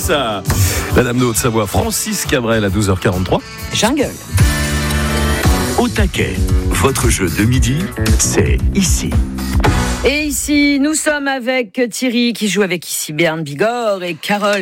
ça. La dame de Haute-Savoie, Francis Cabrel, à 12h43. Jungle. Au taquet, votre jeu de midi, c'est ici. Et ici, nous sommes avec Thierry qui joue avec ici Béarn Bigorre et Carole